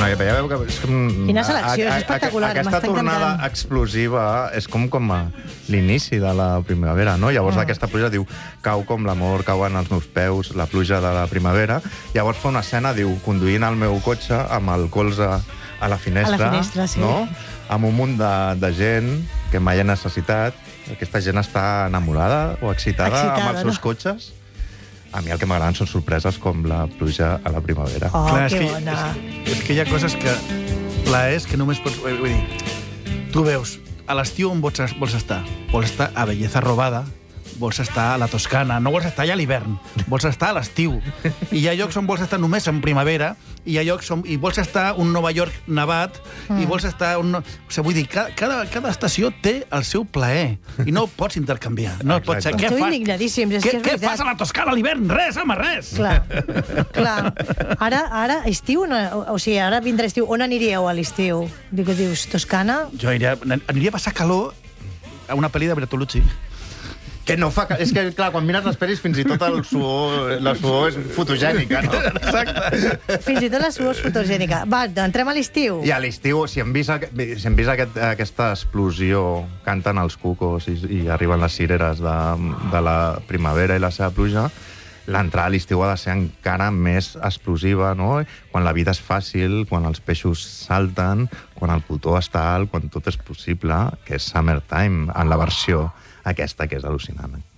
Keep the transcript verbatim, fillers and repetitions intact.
no, ja veieu que... És com... Quina selecció, és espectacular, Aquesta m'està tornada encantant. explosiva és com com a l'inici de la primavera, no? Llavors Ah. aquesta pluja diu, cau com l'amor, cauen els meus peus, la pluja de la primavera. Llavors fa una escena, diu, conduint el meu cotxe amb el colze a la finestra, A la finestra, sí. no? Amb un munt de, de gent que mai ha necessitat. Aquesta gent està enamorada o excitada, Excitada, amb els seus no? cotxes. A mi el que m'agraden són sorpreses com la pluja a la primavera. Oh, Clar, és que que, bona. és, és que hi ha coses que... Plaers que només pots... Vull dir, tu veus, a l'estiu on vols, vols estar? Vols estar a Belleza Robada, vols estar a la Toscana, no vols estar allà a l'hivern, vols estar a l'estiu. I hi ha llocs on vols estar només en primavera, i hi ha llocs on i vols estar a un Nova York nevat, mm. i vols estar... Un... O sigui, vull dir, cada, cada estació té el seu plaer, i no ho pots intercanviar. No Exacte. pots ser, què Esteu fas? indignadíssims, és Què, que és què veritat. fas a la Toscana a l'hivern? Res, home, res! Clar, clar. Ara, ara estiu, no, o sigui, ara vindrà estiu. On aniríeu a l'estiu? Dic, dius, Toscana? Jo aniria, aniria a passar calor a una pel·li de Bertolucci. Que no fa... És que, clar, quan mires les pel·lis, fins i tot el suor, la suor és fotogènica, no? Exacte. Fins i tot la suor és fotogènica. Va, entrem a l'estiu. I a l'estiu, si hem vist, aqu- si hem vist aquest, aquesta explosió, canten els cucos i, i arriben les cireres de, de la primavera i la seva pluja, l'entrada a l'estiu ha de ser encara més explosiva, no? Quan la vida és fàcil, quan els peixos salten, quan el cotó està alt, quan tot és possible, que és Summertime, en la versió aquesta, que és al·lucinant.